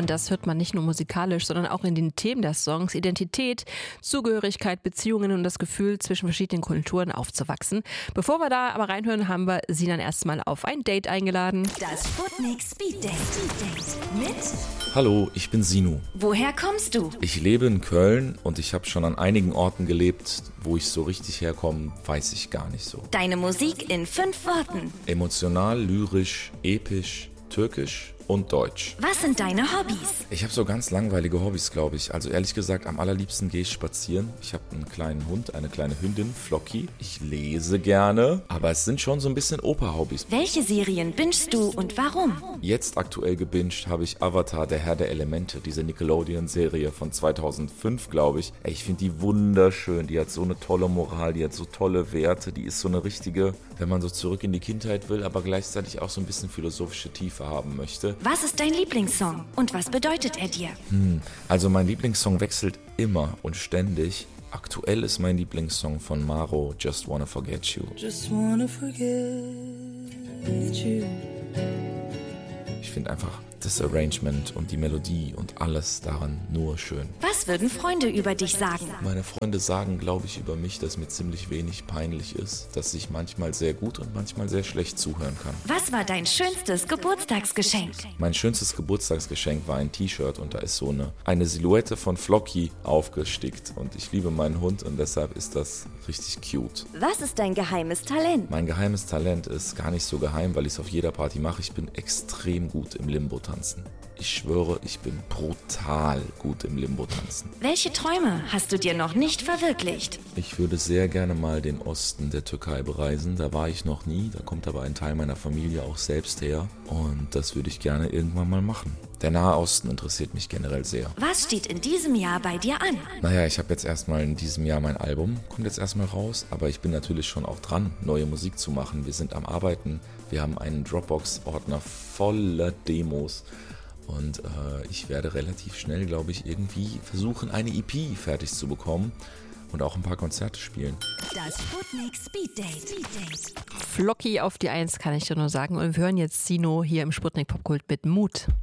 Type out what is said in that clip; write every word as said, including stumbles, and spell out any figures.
Und das hört man nicht nur musikalisch, sondern auch in den Themen der Songs. Identität, Zugehörigkeit, Beziehungen und das Gefühl, zwischen verschiedenen Kulturen aufzuwachsen. Bevor wir da aber reinhören, haben wir Sinan erstmal auf ein Date eingeladen. Das Sputnik Speed Date. Mit? Hallo, ich bin Sinu. Woher kommst du? Ich lebe in Köln und ich habe schon an einigen Orten gelebt. Wo ich so richtig herkomme, weiß ich gar nicht so. Deine Musik in fünf Worten. Emotional, lyrisch, episch, türkisch und deutsch. Was sind deine Hobbys? Ich habe so ganz langweilige Hobbys, glaube ich. Also ehrlich gesagt, am allerliebsten gehe ich spazieren. Ich habe einen kleinen Hund, eine kleine Hündin, Flocky. Ich lese gerne, aber es sind schon so ein bisschen Opa-Hobbys. Welche Serien bingst du und warum? Jetzt aktuell gebinged habe ich Avatar, der Herr der Elemente, diese Nickelodeon-Serie von zweitausendfünf, glaube ich. Ey, ich finde die wunderschön. Die hat so eine tolle Moral, die hat so tolle Werte. Die ist so eine richtige, wenn man so zurück in die Kindheit will, aber gleichzeitig auch so ein bisschen philosophische Tiefe haben möchte. Was ist dein Lieblingssong und was bedeutet er dir? Hm, also mein Lieblingssong wechselt immer und ständig. Aktuell ist mein Lieblingssong von Maro, Just Wanna Forget You. Just wanna forget you. Ich finde einfach das Arrangement und die Melodie und alles daran nur schön. Was würden Freunde über dich sagen? Meine Freunde sagen, glaube ich, über mich, dass mir ziemlich wenig peinlich ist, dass ich manchmal sehr gut und manchmal sehr schlecht zuhören kann. Was war dein schönstes Geburtstagsgeschenk? Mein schönstes Geburtstagsgeschenk war ein T-Shirt und da ist so eine, eine Silhouette von Flocky aufgestickt und ich liebe meinen Hund und deshalb ist das richtig cute. Was ist dein geheimes Talent? Mein geheimes Talent ist gar nicht so geheim, weil ich es auf jeder Party mache. Ich bin extrem gut im Limbo tanzen. Ich schwöre, ich bin brutal gut im Limbo tanzen. Welche Träume hast du dir noch nicht verwirklicht? Ich würde sehr gerne mal den Osten der Türkei bereisen. Da war ich noch nie. Da kommt aber ein Teil meiner Familie auch selbst her. Und das würde ich gerne irgendwann mal machen. Der Nahe Osten interessiert mich generell sehr. Was steht in diesem Jahr bei dir an? Naja, ich habe jetzt erstmal in diesem Jahr mein Album, kommt jetzt erstmal raus, aber ich bin natürlich schon auch dran, neue Musik zu machen. Wir sind am Arbeiten, wir haben einen Dropbox-Ordner voller Demos und äh, ich werde relativ schnell, glaube ich, irgendwie versuchen, eine E P fertig zu bekommen und auch ein paar Konzerte spielen. Das Sputnik Speed Date. Speed Date. Flocky auf die Eins, kann ich dir nur sagen. Und wir hören jetzt Sino hier im Sputnik Popkult mit Mut.